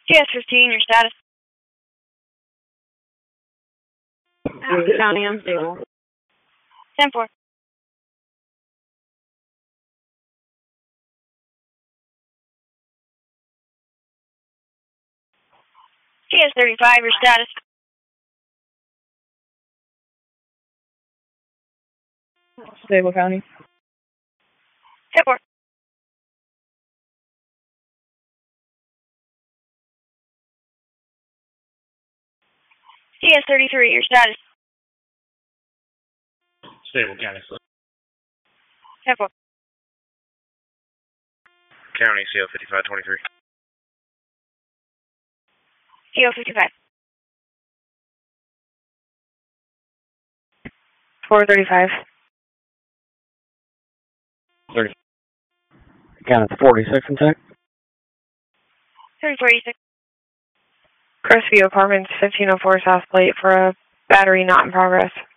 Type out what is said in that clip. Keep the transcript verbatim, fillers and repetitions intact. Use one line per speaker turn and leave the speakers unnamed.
T S fifteen, your status?
County unstable.
ten four. T S thirty-five, your status?
Stable County.
ten four. T S thirty-three, your status?
Stable County.
ten four.
County, C L fifty-five twenty-three.
C L fifty-five.
four thirty-five.
thirty. County forty-six intact.
thirty-four eighty-six.
Crestview Apartments, fifteen oh four South Plate for a battery not in progress.